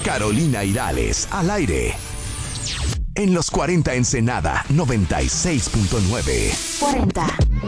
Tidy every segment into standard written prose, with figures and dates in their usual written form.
Carolina Irales, al aire. En los 40 Ensenada, 96.9. 40.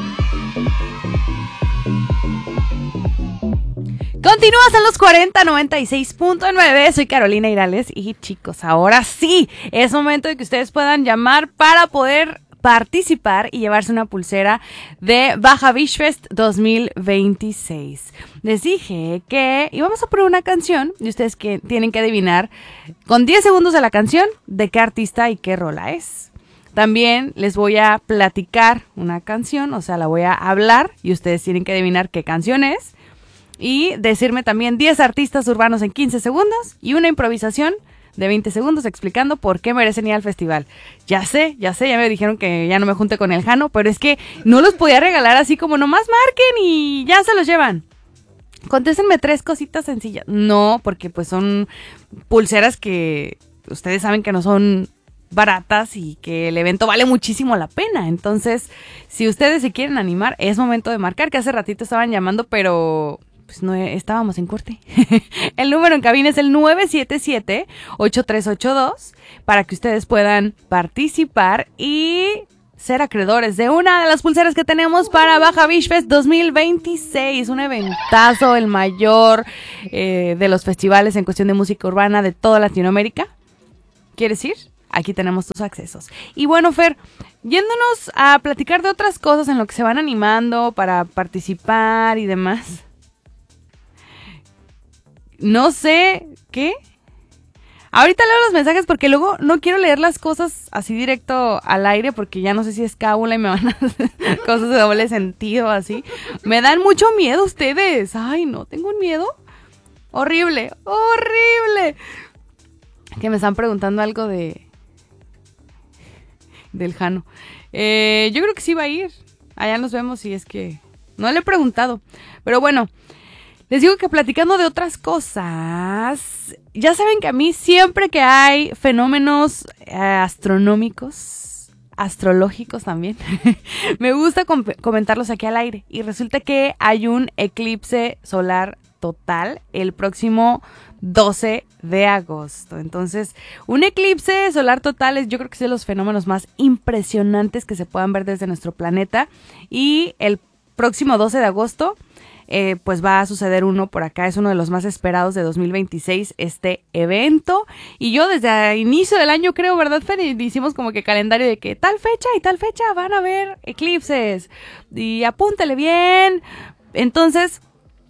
Continúas en los 40, 96.9. Soy Carolina Irales y chicos, ahora sí, es momento de que ustedes puedan llamar para poder participar y llevarse una pulsera de Baja Beach Fest 2026. Les dije que íbamos a poner una canción y ustedes que tienen que adivinar con 10 segundos de la canción de qué artista y qué rola es. También les voy a platicar una canción, o sea, la voy a hablar y ustedes tienen que adivinar qué canción es. Y decirme también 10 artistas urbanos en 15 segundos y una improvisación de 20 segundos explicando por qué merecen ir al festival. Ya sé, ya me dijeron que ya no me junte con el Jano, pero es que no los podía regalar así como nomás marquen y ya se los llevan. Contéstenme 3 cositas sencillas. No, porque pues son pulseras que ustedes saben que no son baratas y que el evento vale muchísimo la pena. Entonces, si ustedes se quieren animar, es momento de marcar, que hace ratito estaban llamando, pero pues no estábamos en corte. El número en cabina es el 977-8382 para que ustedes puedan participar y ser acreedores de una de las pulseras que tenemos para Baja Beach Fest 2026. Un eventazo, el mayor de los festivales en cuestión de música urbana de toda Latinoamérica. ¿Quieres ir? Aquí tenemos tus accesos. Y bueno, Fer, yéndonos a platicar de otras cosas en lo que se van animando para participar y demás. No sé, ¿qué? Ahorita leo los mensajes porque luego no quiero leer las cosas así directo al aire porque ya no sé si es cábula y me van a hacer cosas de doble sentido así. Me dan mucho miedo ustedes. Ay, no, tengo un miedo horrible, horrible. Que me están preguntando algo del Jano. Yo creo que sí va a ir. Allá nos vemos si es que... No le he preguntado. Pero bueno, les digo que platicando de otras cosas, ya saben que a mí siempre que hay fenómenos astronómicos, astrológicos también, me gusta comentarlos aquí al aire. Y resulta que hay un eclipse solar total el próximo 12 de agosto. Entonces, un eclipse solar total yo creo que es de los fenómenos más impresionantes que se puedan ver desde nuestro planeta. Y el próximo 12 de agosto... pues va a suceder uno por acá, es uno de los más esperados de 2026, este evento, y yo desde el inicio del año creo, ¿verdad, Fer? Hicimos como que calendario de que tal fecha y tal fecha van a haber eclipses, y apúntale bien. Entonces,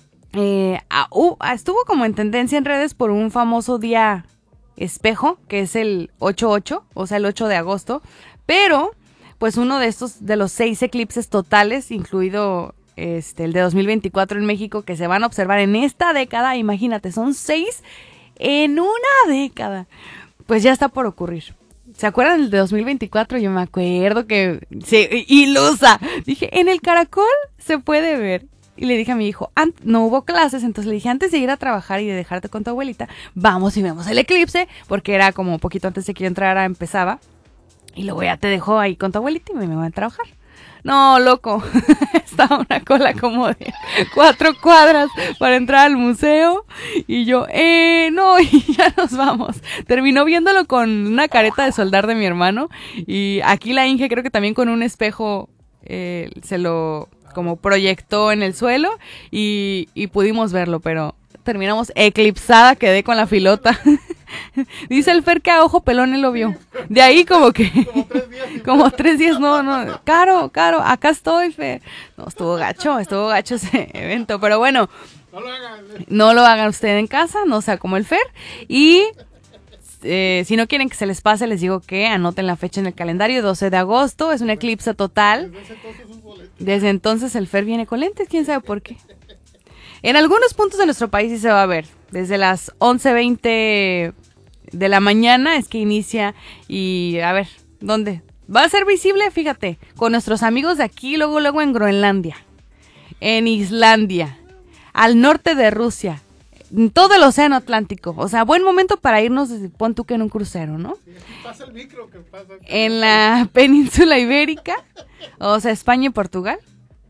estuvo como en tendencia en redes por un famoso día espejo, que es el 8-8, o sea el 8 de agosto, pero pues uno de estos, de los 6 eclipses totales, incluido... el de 2024 en México, que se van a observar en esta década, imagínate, son 6 en una década, pues ya está por ocurrir. ¿Se acuerdan del de 2024? Yo me acuerdo que ilusa, dije, en el Caracol se puede ver, y le dije a mi hijo, no hubo clases, entonces le dije, antes de ir a trabajar y de dejarte con tu abuelita, vamos y vemos el eclipse, porque era como un poquito antes de que yo entrara, empezaba, y luego ya te dejo ahí con tu abuelita y me voy a trabajar. No, loco, estaba una cola como de 4 cuadras para entrar al museo y yo, no, y ya nos vamos. Terminó viéndolo con una careta de soldar de mi hermano y aquí la Inge creo que también con un espejo se lo como proyectó en el suelo y pudimos verlo, pero terminamos eclipsada, quedé con la filota. Dice el Fer que a ojo pelón él lo vio. De ahí como que... como 3 días, no. Caro, acá estoy, Fer. No, estuvo gacho ese evento. Pero bueno, no lo hagan ustedes en casa, no sea como el Fer. Y si no quieren que se les pase, les digo que anoten la fecha en el calendario, 12 de agosto. Es un eclipse total. Desde entonces el Fer viene con lentes, quién sabe por qué. En algunos puntos de nuestro país sí se va a ver. Desde las 11:20 de la mañana es que inicia y a ver, ¿dónde? Va a ser visible, fíjate, con nuestros amigos de aquí, luego en Groenlandia, en Islandia, al norte de Rusia, en todo el océano Atlántico. O sea, buen momento para irnos, pon tú que en un crucero, ¿no? Pasa el micro, que pasa. En la península ibérica, o sea, España y Portugal.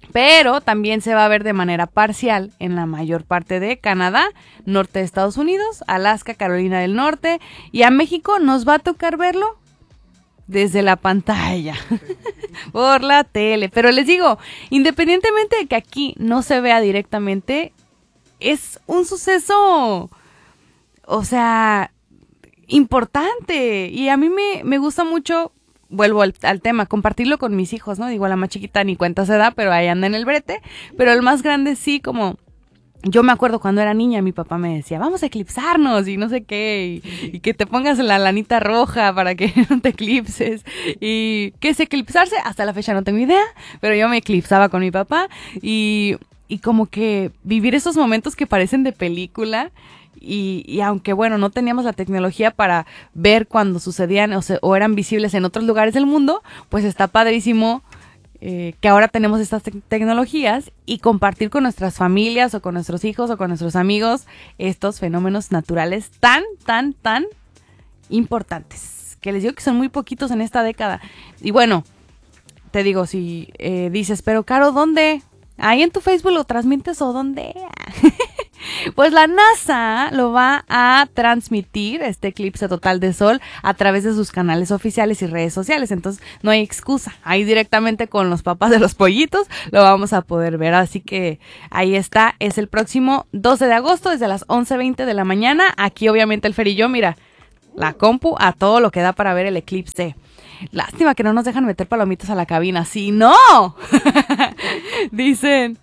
pero también se va a ver de manera parcial en la mayor parte de Canadá, norte de Estados Unidos, Alaska, Carolina del Norte, y a México nos va a tocar verlo desde la pantalla, por la tele. Pero les digo, independientemente de que aquí no se vea directamente, es un suceso, o sea, importante. Y a mí me gusta mucho, vuelvo al tema, compartirlo con mis hijos, ¿no? Digo, la más chiquita ni cuenta se da, pero ahí anda en el brete. Pero el más grande sí, como... Yo me acuerdo cuando era niña, mi papá me decía, vamos a eclipsarnos y no sé qué, y que te pongas la lanita roja para que no te eclipses. Y ¿qué es eclipsarse? Hasta la fecha no tengo idea, pero yo me eclipsaba con mi papá y como que vivir esos momentos que parecen de película y aunque bueno, no teníamos la tecnología para ver cuando sucedían o eran visibles en otros lugares del mundo, pues está padrísimo. Que ahora tenemos estas tecnologías y compartir con nuestras familias o con nuestros hijos o con nuestros amigos estos fenómenos naturales tan importantes, que les digo que son muy poquitos en esta década. Y bueno, te digo, si dices, pero Caro, ¿dónde? ¿Ahí en tu Facebook lo transmites o dónde? Pues la NASA lo va a transmitir, este eclipse total de sol, a través de sus canales oficiales y redes sociales. Entonces no hay excusa. Ahí directamente con los papás de los pollitos lo vamos a poder ver. Así que ahí está. Es el próximo 12 de agosto desde las 11:20 de la mañana. Aquí obviamente el Fer y yo, mira, la compu a todo lo que da para ver el eclipse. Lástima que no nos dejan meter palomitas a la cabina. ¡Sí, no! Dicen...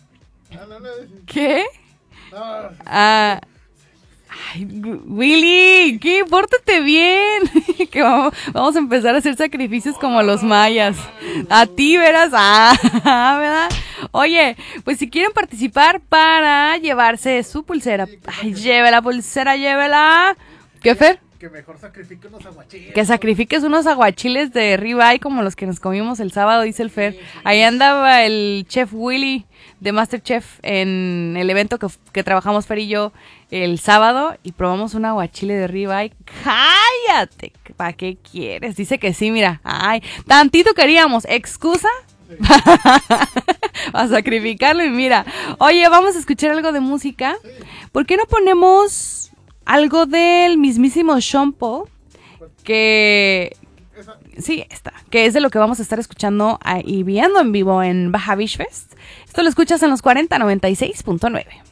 ¿Qué? Ay, Willy, ¿qué? Pórtate bien. Que vamos a empezar a hacer sacrificios como los mayas. A ti verás. ¿Verdad? Oye, pues si quieren participar para llevarse su pulsera, ay, llévela, pulsera, llévela. ¿Qué, Fer? Que mejor sacrifique unos aguachiles. Que sacrifiques unos aguachiles de ribeye como los que nos comimos el sábado, dice el Fer. Ahí andaba el chef Willy de MasterChef en el evento que trabajamos Fer y yo el sábado y probamos un aguachile de ribeye. ¡Cállate! ¿Para qué quieres? Dice que sí, mira. Ay, tantito queríamos. ¿Excusa? Sí. A sacrificarlo y mira. Oye, vamos a escuchar algo de música. Sí. ¿Por qué no ponemos algo del mismísimo Sean Paul? Que... Sí, está. Que es de lo que vamos a estar escuchando y viendo en vivo en Baja Beach Fest. Esto lo escuchas en los 4096.9.